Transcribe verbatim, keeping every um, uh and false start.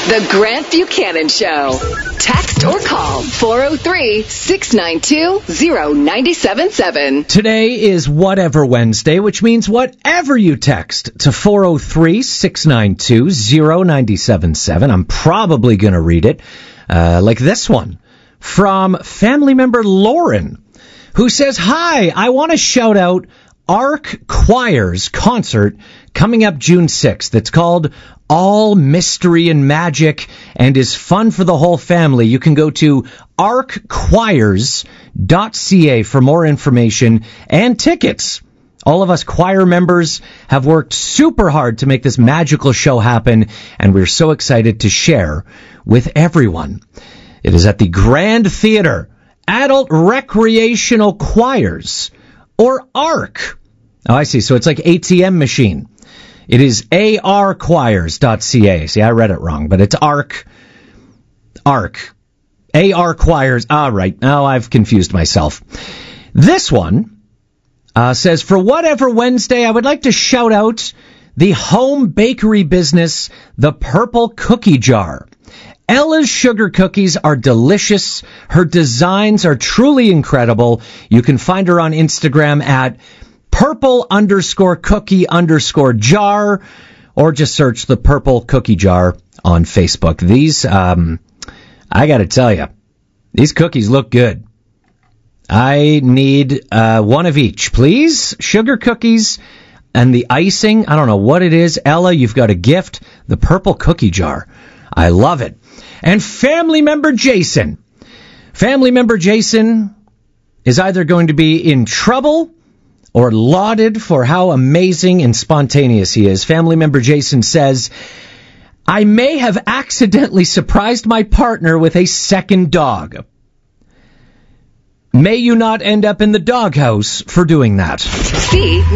The Grant Buchanan Show. Text or call four oh three, six nine two, oh nine seven seven. Today is Whatever Wednesday, which means whatever you text to four oh three, six nine two, oh nine seven seven. I'm probably going to read it, uh, like this one from family member Lauren, who says, "Hi, I want to shout out Arc Choir's concert coming up June sixth. It's called All Mystery and Magic and is fun for the whole family. You can go to arc choirs dot c a for more information and tickets. All of us choir members have worked super hard to make this magical show happen, and we're so excited to share with everyone. It is at the Grand Theater, Adult Recreational Choirs, or ARC." Oh, I see. So it's like A T M machine. It is A R choirs dot c a. See, I read it wrong, but it's ARC. ARC. A R choirs. Ah, right. Now I've confused myself. This one uh, says, "For Whatever Wednesday, I would like to shout out the home bakery business, The Purple Cookie Jar. Ella's sugar cookies are delicious. Her designs are truly incredible. You can find her on Instagram at purple underscore cookie underscore jar, or just search The Purple Cookie Jar on Facebook." These, um, I gotta tell you, these cookies look good. I need uh, one of each, please. Sugar cookies and the icing. I don't know what it is. Ella, you've got a gift. The Purple Cookie Jar. I love it. And family member Jason. Family member Jason is either going to be in trouble or lauded for how amazing and spontaneous he is. Family member Jason says, "I may have accidentally surprised my partner with a second dog. May you not end up in the doghouse for doing that." See?